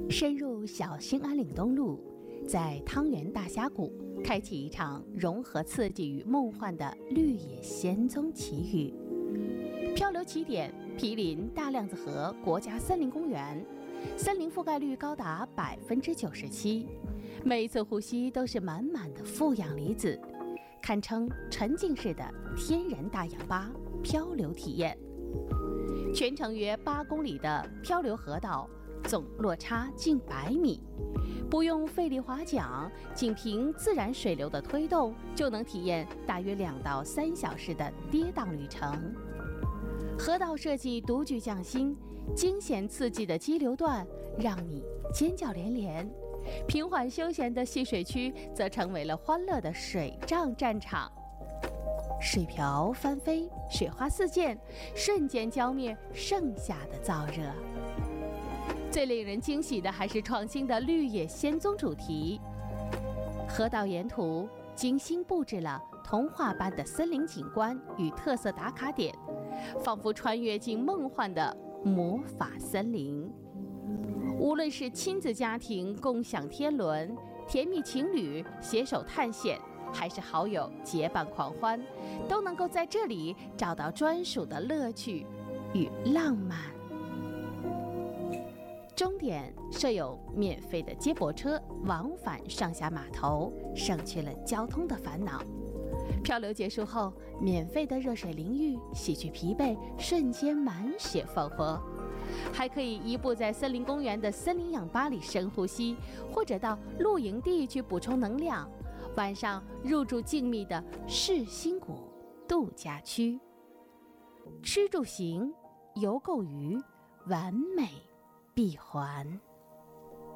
深入小兴安岭东路，在汤圆大峡谷开启一场融合刺激与梦幻的绿野仙踪奇遇。漂流起点毗邻大量子河国家森林公园，森林覆盖率高达97%，每一次呼吸都是满满的负氧离子，堪称沉浸式的天然大氧吧漂流体验。全程约8公里的漂流河道，总落差近100米，不用费力划桨，仅凭自然水流的推动，就能体验大约2到3小时的跌宕旅程。河道设计独具匠心，惊险刺激的激流段让你尖叫连连，平缓休闲的戏水区则成为了欢乐的水仗战场。水瓢翻飞，水花四溅，瞬间浇灭盛夏的燥热。最令人惊喜的还是创新的绿野仙踪主题，河道沿途精心布置了童话般的森林景观与特色打卡点，仿佛穿越进梦幻的魔法森林。无论是亲子家庭共享天伦，甜蜜情侣携手探险，还是好友结伴狂欢，都能够在这里找到专属的乐趣与浪漫。终点设有免费的接驳车往返上下码头，省去了交通的烦恼。漂流结束后，免费的热水淋浴洗去疲惫，瞬间满血复活。还可以移步在森林公园的森林氧吧里深呼吸，或者到露营地去补充能量。晚上入住静谧的世新谷度假区，吃住行游购娱，完美闭环。